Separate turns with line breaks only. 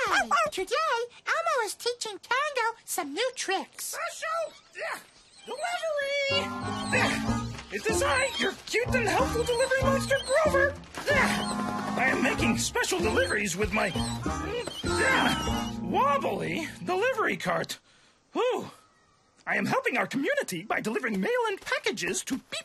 Today, Elmo is teaching Tango some new tricks.
Special delivery! It is I, your cute and helpful delivery monster, Grover. I am making special deliveries with my wobbly delivery cart. Ooh. I am helping our community by delivering mail and packages to people